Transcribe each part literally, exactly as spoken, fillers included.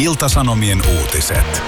Ilta-Sanomien uutiset.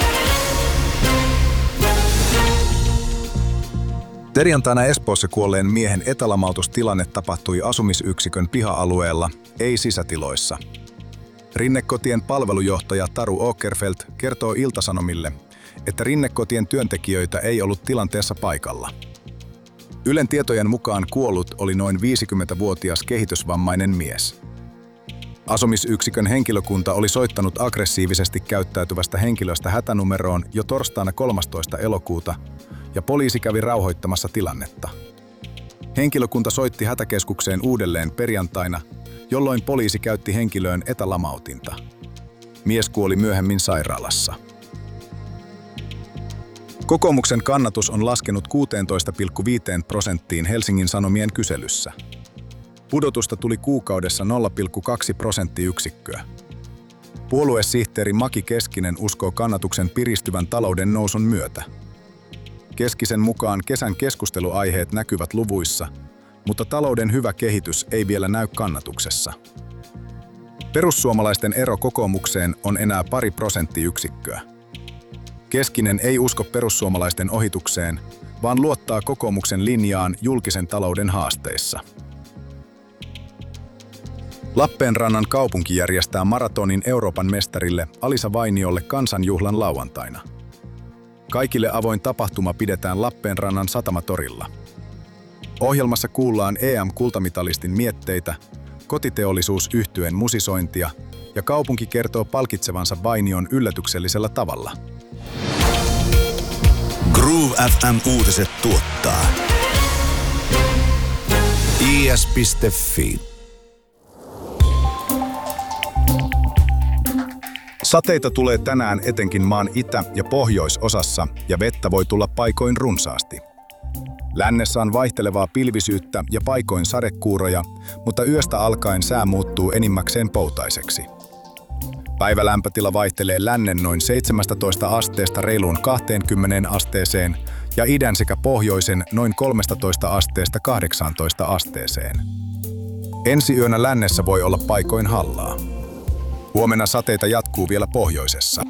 Perjantaina Espoossa kuolleen miehen etälamautustilanne tapahtui asumisyksikön piha-alueella, ei sisätiloissa. Rinnekotien palvelujohtaja Taru Åkerfeldt kertoo Ilta-Sanomille, että Rinnekotien työntekijöitä ei ollut tilanteessa paikalla. Ylen tietojen mukaan kuollut oli noin viisikymmentävuotias kehitysvammainen mies. Asumisyksikön henkilökunta oli soittanut aggressiivisesti käyttäytyvästä henkilöstä hätänumeroon jo torstaina kolmastoista elokuuta, ja poliisi kävi rauhoittamassa tilannetta. Henkilökunta soitti hätäkeskukseen uudelleen perjantaina, jolloin poliisi käytti henkilöön etälamautinta. Mies kuoli myöhemmin sairaalassa. Kokoomuksen kannatus on laskenut kuusitoista pilkku viisi prosenttiin Helsingin Sanomien kyselyssä. Pudotusta tuli kuukaudessa nolla pilkku kaksi prosenttiyksikköä. Puoluesihteeri Maki Keskinen uskoo kannatuksen piristyvän talouden nousun myötä. Keskisen mukaan kesän keskusteluaiheet näkyvät luvuissa, mutta talouden hyvä kehitys ei vielä näy kannatuksessa. Perussuomalaisten ero kokoomukseen on enää pari prosenttiyksikköä. Keskinen ei usko perussuomalaisten ohitukseen, vaan luottaa kokoomuksen linjaan julkisen talouden haasteissa. Lappeenrannan kaupunki järjestää maratonin Euroopan mestarille Alisa Vainiolle kansanjuhlan lauantaina. Kaikille avoin tapahtuma pidetään Lappeenrannan satamatorilla. Ohjelmassa kuullaan E M-kultamitalistin mietteitä, kotiteollisuusyhtyeen musisointia ja kaupunki kertoo palkitsevansa Vainion yllätyksellisellä tavalla. Groove F M-uutiset tuottaa I S piste Fi. Sateita tulee tänään etenkin maan itä- ja pohjoisosassa ja vettä voi tulla paikoin runsaasti. Lännessä on vaihtelevaa pilvisyyttä ja paikoin sadekuuroja, mutta yöstä alkaen sää muuttuu enimmäkseen poutaiseksi. Päivälämpötila vaihtelee lännen noin seitsemästätoista asteesta reiluun kaksikymmentä asteeseen ja idän sekä pohjoisen noin kolmestatoista asteesta kahdeksaantoista asteeseen. Ensi yönä lännessä voi olla paikoin hallaa. Huomenna sateita jatkuu vielä pohjoisessa.